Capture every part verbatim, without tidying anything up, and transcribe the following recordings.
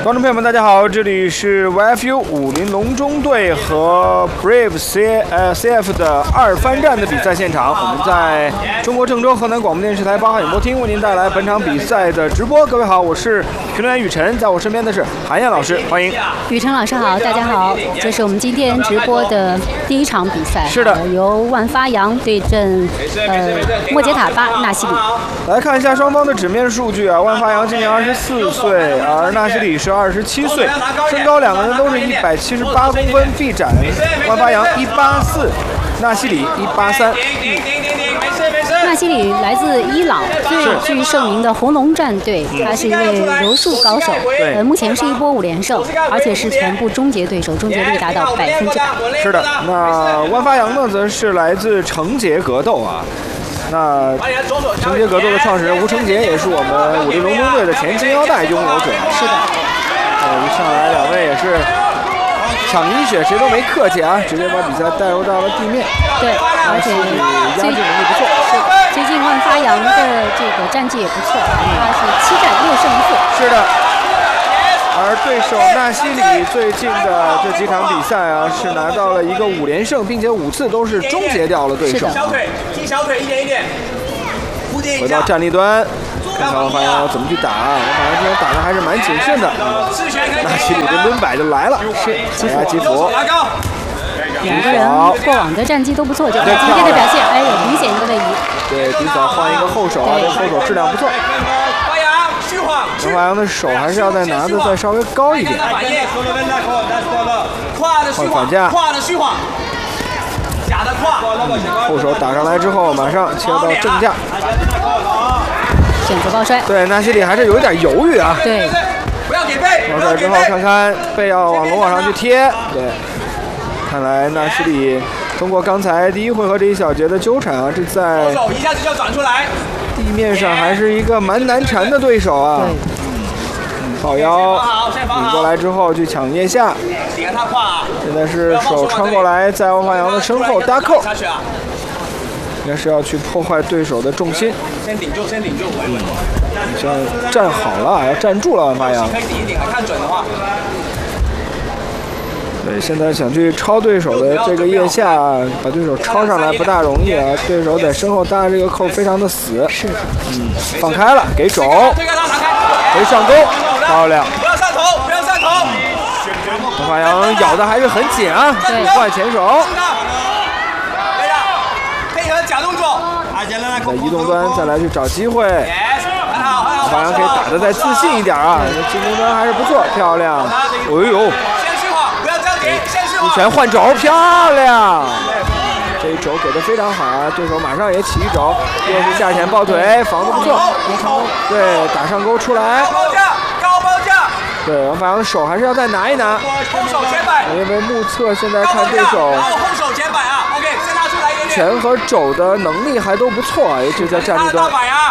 观众朋友们，大家好，这里是 Y F U 武林龙中队和 Brave C 呃 C F 的二番战的比赛现场。我们在中国郑州河南广播电视台八号演播厅为您带来本场比赛的直播。各位好，我是评论员雨辰，在我身边的是韩燕老师，欢迎。 雨辰老师好，大家好，这是我们今天直播的第一场比赛。 是的， 呃、由万发扬对阵呃莫杰塔巴纳西里。 来看一下双方的纸面数据啊，万发扬今年二十四岁，而纳西里是二十七岁，身高两个人都是一百七十八公分，臂展万发扬一八四，纳西里一八三。 纳西里来自伊朗最具盛名的红龙战队，他是一位柔术高手，呃，目前是一波五连胜，而且是全部终结对手，终结率达到百分之百。 是的，那万发扬呢，则是来自成杰格斗啊。那成杰格斗的创始人吴成杰也是我们武林龙中队的前金腰带拥有者。 是的。 呃，一上来两位也是抢一血，谁都没客气啊，直接把比赛带入到了地面。 对，而且压制能力不错。 是，最近万发扬的这个战绩也不错，他是七战六胜一负。 是的。而对手纳西里最近的这几场比赛啊，是拿到了一个五连胜，并且五次都是终结掉了对手。 小腿， 踢小腿，一点一点。 回到站立端，看看万发扬要怎么去打。万发扬今天打的还是蛮谨慎的。纳西里的抡摆就来了，是击法击服。 两个人过往的战绩都不错，就今天的表现，哎，有明显一个位移。 对，比赛换一个后手啊，这后手质量不错。万发扬的手还是要再拿的再稍微高一点。换反架。后手打上来之后，马上切到正架， 选择抱摔。 对，纳西里还是有一点犹豫啊。 对。 抱摔之后，看看背要往龙网上去贴。对。看来纳西里通过刚才第一回合这一小节的纠缠啊，这在地面上还是一个蛮难缠的对手啊。抱腰引过来之后去抢腋下，现在是手穿过来，在万发扬的身后搭扣，应该是要去破坏对手的重心。 先顶住，先顶住。 嗯，现在站好了，要站住了万发扬。 可以顶一顶，看准的话。 对，现在想去抄对手的这个腋下，把对手抄上来不大容易啊。对手在身后搭这个扣非常的死。 是。 嗯，放开了，给肘，回上勾，漂亮。 不要上头，不要上头。 万发扬咬的还是很紧啊， 对， 换前手。 对的，配合假动作。 在移动端再来去找机会。 很好，很好。 万发扬可以打得再自信一点啊，进攻端还是不错，漂亮。哎呦。一拳换肘，漂亮！这一肘给的非常好啊，对手马上也起一肘，又是下前抱腿，防的不错。对，打上勾出来。 高包架，高包架。 对，万发扬的手还是要再拿一拿。 后手前摆。 因为目测现在看对手。 然后后手前摆啊 ，OK， 再拿出来一点点。 拳和肘的能力还都不错啊，尤其在站立端。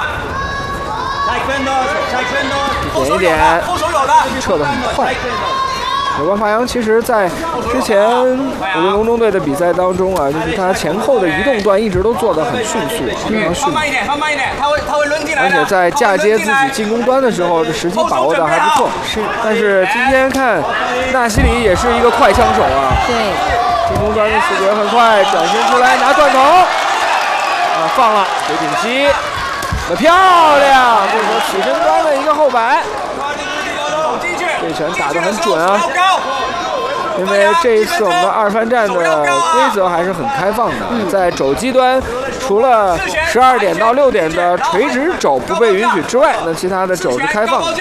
一点一点，撤得很快。万发扬其实在之前武林龙中队的比赛当中啊，就是他前后的移动段一直都做得很迅速，非常迅速。 放慢一点，放慢一点，他会他会抡进来。 而且在嫁接自己进攻端的时候，时机把握的还不错。是。但是今天看纳西里也是一个快枪手啊。 对。 进攻端的速度也很快，转身出来拿断头，啊放了回顶膝，那漂亮！对手起身端的一个后摆。这拳打得很准啊，因为这一次我们的二番战的规则还是很开放的，在肘击端除了十二点到六点的垂直肘不被允许之外，那其他的肘是开放的。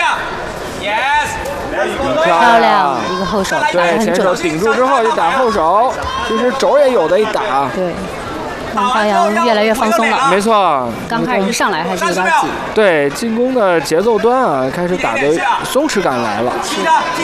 漂亮，一个后手， 对，前手顶住之后就打后手，其实肘也有的一打。 对。万发扬越来越放松了， 没错。 刚开始一上来还是有点紧。 对，进攻的节奏端啊，开始打的松弛感来了。 是。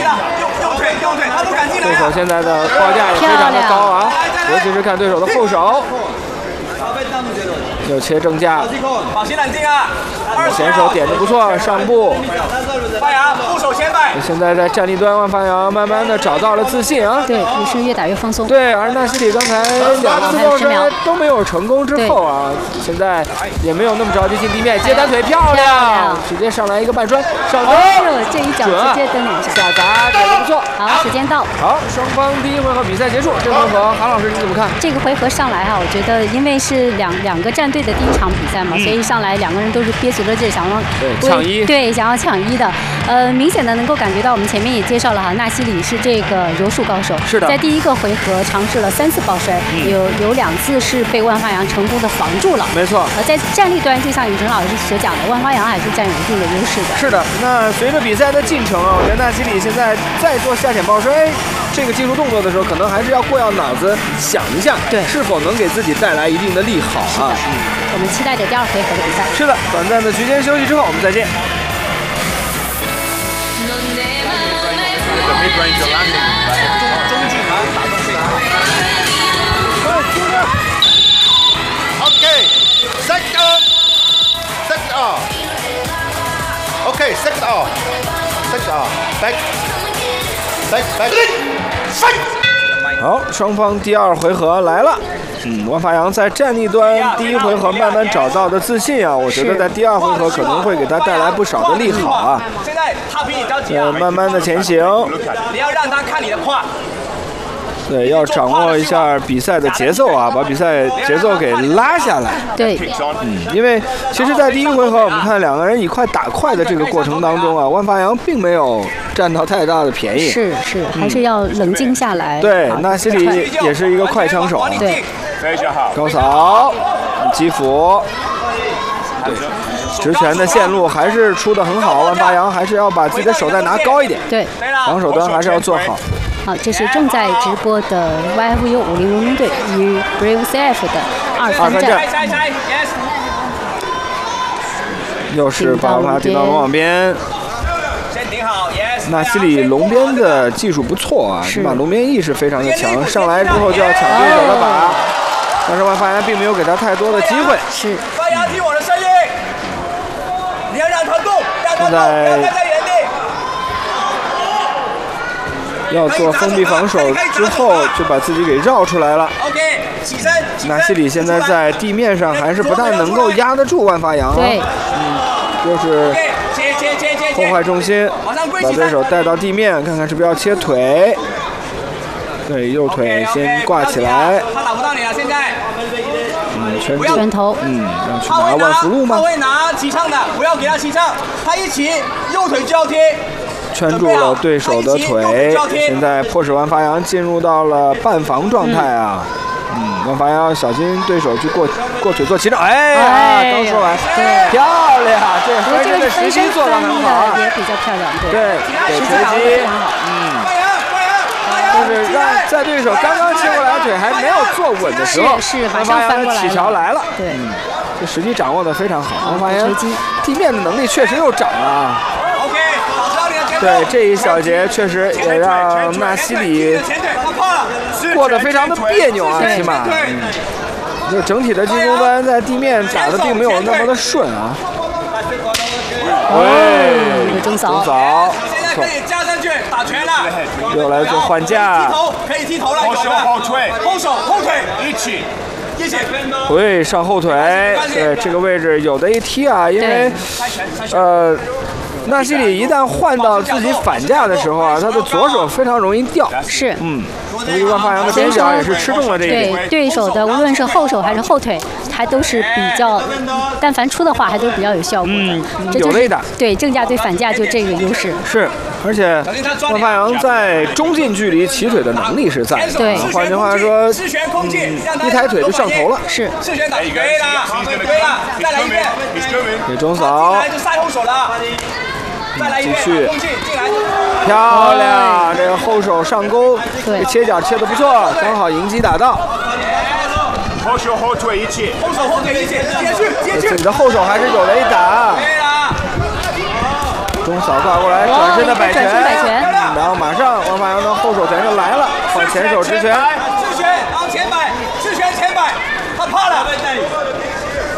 对手现在的报价也非常的高啊，尤其是看对手的后手，又切正架。 保持冷静啊！ 前手点的不错，上步。 发扬护手前摆。 现在在站立端，万发扬慢慢的找到了自信啊。 对，也是越打越放松。 对，而纳西里刚才两次爆摔都没有成功之后啊，现在也没有那么着急进地面，接单腿漂亮，直接上来一个半摔，上蹬。 哎呦，这一脚直接蹬脸上。 下砸点的不错。 好，时间到。 好，双方第一回合比赛结束。这回合韩老师你怎么看？ 这个回合上来哈，我觉得因为是两两个战队的第一场比赛嘛，嗯、所以上来两个人都是憋足了劲，想要抢一， 对，想要抢一的。呃，明显的能够感觉到，我们前面也介绍了哈，纳西里是这个柔术高手， 是的， 在第一个回合尝试了三次抱摔，嗯、有有两次是被万发扬成功的防住了， 没错。 呃，在站立端，就像雨辰老师所讲的，万发扬还是占有一定的优势的。 是的，那随着比赛的进程啊，我觉得纳西里现在在做下潜抱摔这个技术动作的时候，可能还是要过要脑子想一下， 对， 是否能给自己带来一定的利好啊。 嗯，我们期待着第二回合的比赛。 是的，短暂的区间休息之后，我们再见。 Okay, second off, second off. Okay, second off, second off. Back, back, back. Fight. 好，双方第二回合来了。嗯，万发扬在站立端第一回合慢慢找到的自信啊，我觉得在第二回合可能会给他带来不少的利好啊。 现在他比你着急啊， 慢慢的前行。 你要让他看你的胯。 对，要掌握一下比赛的节奏啊，把比赛节奏给拉下来。 对， 嗯，因为其实，在第一回合我们看两个人以快打快的这个过程当中啊，万发扬并没有占到太大的便宜。 是是，还是要冷静下来。 对，纳西里也是一个快枪手。 对， 高扫，击斧。对，直拳的线路还是出得很好，万发扬还是要把自己的手再拿高一点。 对， 防守端还是要做好。 好，这是正在直播的 Y F U 五零荣军队与 Brave C F 的二番战。 又是把他顶到龙网边。 先顶好 ，yes。 纳西里龙边的技术不错啊，把龙边意识非常的强，上来之后就要抢对手的把，但是万发扬并没有给他太多的机会。 是。 发扬听我的声音，你要让他动，让他动，不要待在原地。 要做封闭防守之后，就把自己给绕出来了。 OK， 起身。 纳西里现在在地面上还是不太能够压得住万发扬。 对， 嗯，就是破坏重心，把对手带到地面，看看是不是要切腿。对，右腿先挂起来。 他打不到你了，现在。 嗯，拳拳头。 嗯，要去拿万福禄吗？ 他会拿起唱的，不要给他起唱，他一起右腿就要贴。 圈住了对手的腿，现在迫使万发扬进入到了半防状态啊。嗯，万发扬小心对手去过过腿做起掌。哎呀，刚说完，漂亮，这翻身的时机做得很好啊， 也比较漂亮， 对，给锤击，嗯，就是让在对手刚刚切过来的腿还没有坐稳的时候，万发扬的起桥来了， 对， 这时机掌握得非常好，万发扬地面的能力确实又涨了啊。对，这一小节确实也让纳西里过得非常的别扭啊，起码，嗯，就整体的进攻端在地面打的并没有那么的顺啊。 喂，一个中扫， 中扫， 现在可以加上去打拳了， 又来做换架， 踢头可以踢头了，后手后腿，后手后腿一起。 对，上后腿，对这个位置有的一踢啊，因为呃。纳西里一旦换到自己反架的时候啊，他的左手非常容易掉。 是， 嗯，所以万发扬的边角也是吃中了这一点。 对对手的无论是后手还是后腿，还都是比较，但凡出的话还都比较有效果的。 嗯，有力的。 对正架对反架就这个优势。 是，而且万发扬在中近距离起腿的能力是在的。 对， 换句话说，嗯，一抬腿就上头了。 是。 对了，对了，再来一遍。 给中扫。 就塞后手了。 继续，漂亮！这个后手上勾， 对， 切角切得不错，刚好迎击打到。 后手后腿一起， 后手后腿一起，接去接去。 自己的后手还是有的一打。中扫挂过来，转身的摆拳，然后马上万发扬的后手拳就来了，换前手直拳。 直拳往前摆，直拳前摆，他怕了。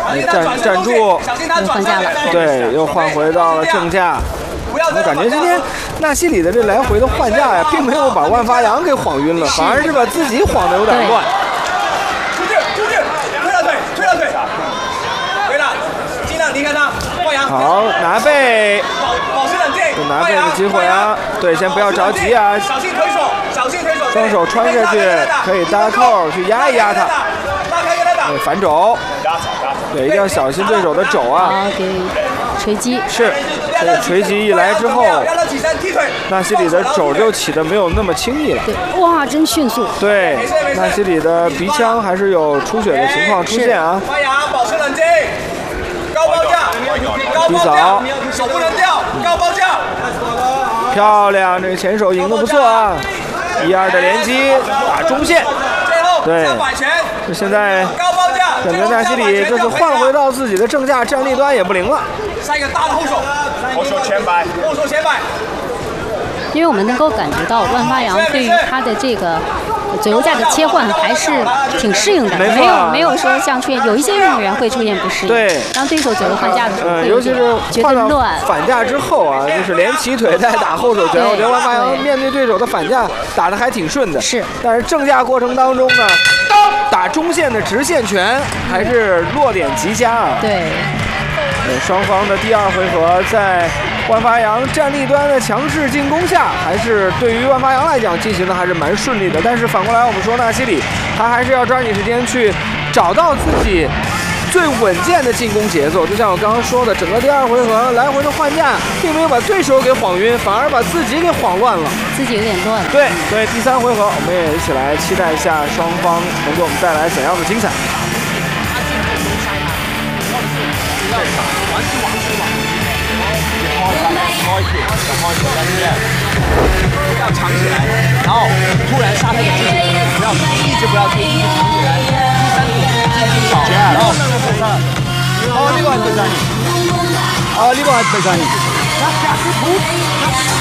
站站住， 换架了， 对，又换回到了正架。我感觉今天纳西里的这来回的换架呀，并没有把万发扬给晃晕了，反而是把自己晃得有点乱。 出去，出去，推了腿，推了腿，对了，尽量离开他，换阳。 好，拿背， 保持冷静， 有拿背的机会啊。对，先不要着急啊。 小心推手，小心推手。 双手穿下去，可以搭扣去压一压他。对，反肘。对，一定要小心对手的肘啊。 好，给锤击。 是。这个锤击一来之后，纳西里的肘就起的没有那么轻易了。 对，哇，真迅速。 对，纳西里的鼻腔还是有出血的情况出现啊。 发扬，保持冷静。高包架，高包架，手不能掉，高包架。 漂亮，这个前手赢得不错啊。一二的连击打中线。对，这现在感觉纳西里就是换回到自己的正架站立端也不灵了。 上一个大的后手，后手前摆，后手前摆。 因为我们能够感觉到万发扬对于他的这个左右架的切换还是挺适应的， 没没有没有说像出现有一些运动员会出现不适应。 对， 当对手左右换架的时候， 嗯，尤其是觉得乱。 反架之后啊，就是连起腿再打后手拳，我觉得万发扬面对对手的反架打得还挺顺的。 是， 但是正架过程当中呢，打中线的直线拳还是落点极佳啊。 对。 双方的第二回合在万发扬站立端的强势进攻下，还是对于万发扬来讲进行的还是蛮顺利的。但是反过来我们说纳西里，他还是要抓紧时间去找到自己最稳健的进攻节奏。就像我刚刚说的，整个第二回合来回的换架，并没有把对手给晃晕，反而把自己给晃乱了， 自己有点乱。 对，所以第三回合我们也一起来期待一下双方能给我们带来怎样的精彩。 要藏起来，然后突然杀他的肢体，不要一直不要推，一直藏起来。第三点，继续找，然后哦，呢個係對陣，哦，呢個係對陣。